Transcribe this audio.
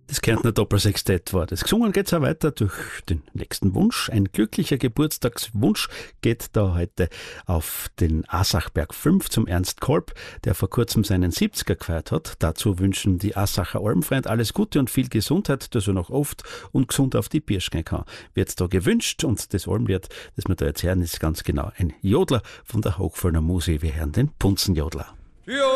Das Kärntner Doppelsextett war das. Gesungen geht's auch weiter durch den nächsten Wunsch. Ein glücklicher Geburtstagswunsch geht da heute auf den Asachberg 5 zum Ernst Kolb, der vor kurzem seinen 70er gefeiert hat. Dazu wünschen die Asacher Almfreund alles Gute und viel Gesundheit, dass er noch oft und gesund auf die Birsch gehen kann. Wird da gewünscht, und das Almlied, das wir da jetzt hören, ist ganz genau ein Jodler von der Hochfallner Musi. Wir hören den Punzenjodler. Ja.